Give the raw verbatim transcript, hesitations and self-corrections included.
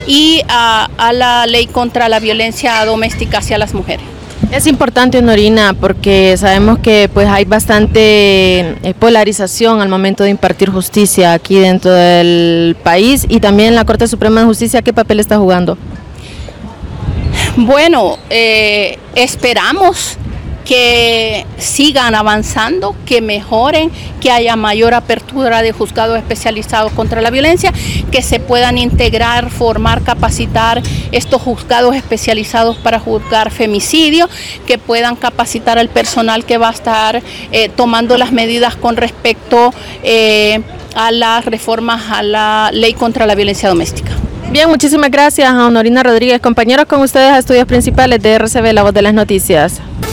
y a, a la ley contra la violencia doméstica hacia las mujeres. Es importante, Honorina, porque sabemos que pues hay bastante eh, polarización al momento de impartir justicia aquí dentro del país, y también la Corte Suprema de Justicia, ¿qué papel está jugando? Bueno, eh, esperamos que sigan avanzando, que mejoren, que haya mayor apertura de juzgados especializados contra la violencia, que se puedan integrar, formar, capacitar estos juzgados especializados para juzgar femicidio, que puedan capacitar al personal que va a estar eh, tomando las medidas con respecto eh, a las reformas a la ley contra la violencia doméstica. Bien, muchísimas gracias a Honorina Rodríguez. Compañeros, con ustedes a Estudios Principales de R C B, La Voz de las Noticias.